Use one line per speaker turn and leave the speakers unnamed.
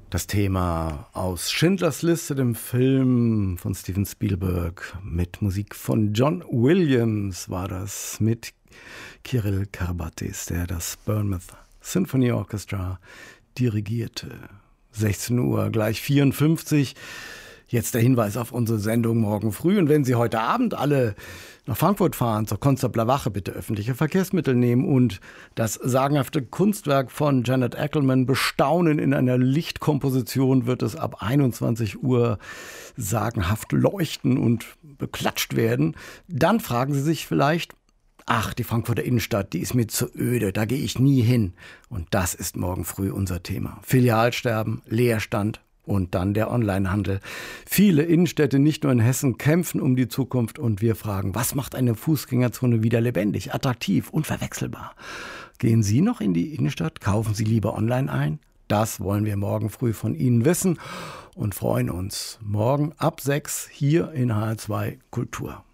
Das Thema aus Schindlers Liste, dem Film von Steven Spielberg, mit Musik von John Williams war das, mit Kirill Karbatis, der das Bournemouth Symphony Orchestra dirigierte. 16 Uhr gleich 54. Jetzt der Hinweis auf unsere Sendung morgen früh. Und wenn Sie heute Abend alle nach Frankfurt fahren, zur Konstabler Wache, bitte öffentliche Verkehrsmittel nehmen und das sagenhafte Kunstwerk von Janet Ackerman bestaunen. In einer Lichtkomposition wird es ab 21 Uhr sagenhaft leuchten und beklatscht werden. Dann fragen Sie sich vielleicht, ach, die Frankfurter Innenstadt, die ist mir zu öde, da gehe ich nie hin. Und das ist morgen früh unser Thema. Filialsterben, Leerstand und dann der Onlinehandel. Viele Innenstädte, nicht nur in Hessen, kämpfen um die Zukunft und wir fragen, was macht eine Fußgängerzone wieder lebendig, attraktiv, unverwechselbar? Gehen Sie noch in die Innenstadt? Kaufen Sie lieber online ein? Das wollen wir morgen früh von Ihnen wissen und freuen uns morgen ab 6 hier in HR2 Kultur.